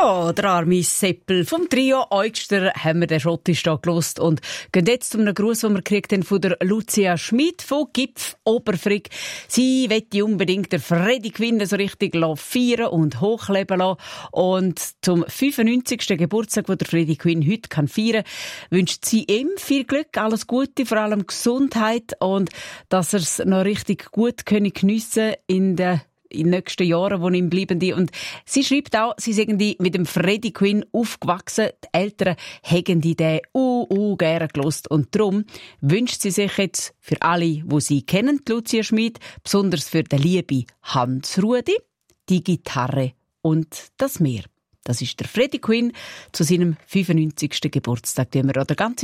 Oh, der arme Seppel. Vom Trio Eugster haben wir den Schottisch da gelost und gehen jetzt zu einem Gruß, den wir gekriegt haben von der Lucia Schmid von Gipf Oberfrick. Sie möchte unbedingt den Freddy Quinn so richtig feiern und hochleben lassen. Und zum 95. Geburtstag, wo der Freddy Quinn heute feiern kann, wünscht sie ihm viel Glück, alles Gute, vor allem Gesundheit und dass er es noch richtig gut geniessen in den nächsten Jahren, die ihm bleiben. Und sie schreibt auch, sie seien mit dem Freddy Quinn aufgewachsen. Die Eltern hätten den gerne gelost. Und darum wünscht sie sich jetzt für alle, die sie kennen, die Lucia Schmid, besonders für den lieben Hans Rudi, die Gitarre und das Meer. Das ist der Freddy Quinn zu seinem 95. Geburtstag, den wir an der ganzen